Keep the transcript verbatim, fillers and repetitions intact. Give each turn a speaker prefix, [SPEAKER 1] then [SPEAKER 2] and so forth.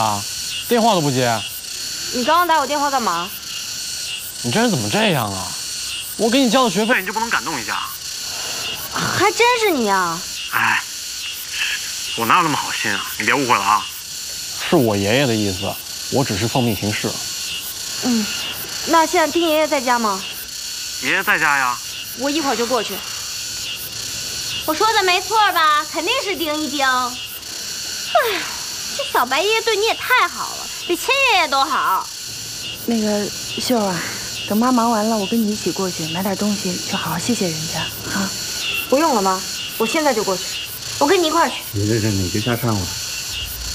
[SPEAKER 1] 啊，电话都不接。
[SPEAKER 2] 你刚刚打我电话干嘛？
[SPEAKER 1] 你这人怎么这样啊？我给你交的学费，你就不能感动一下？
[SPEAKER 2] 还真是你啊！
[SPEAKER 1] 哎，我哪有那么好心啊？你别误会了啊。是我爷爷的意思，我只是奉命行事。
[SPEAKER 2] 嗯，那现在丁爷爷在家吗？
[SPEAKER 1] 爷爷在家呀。
[SPEAKER 2] 我一会儿就过去。
[SPEAKER 3] 我说的没错吧？肯定是丁一丁。哎呀，这小白爷爷对你也太好了，比亲爷爷都好。
[SPEAKER 2] 那个秀儿啊，等妈忙完了，我跟你一起过去买点东西，去好好谢谢人家啊。不用了，妈，我现在就过去。我跟你一块儿去。
[SPEAKER 4] 你这是哪个下唱了？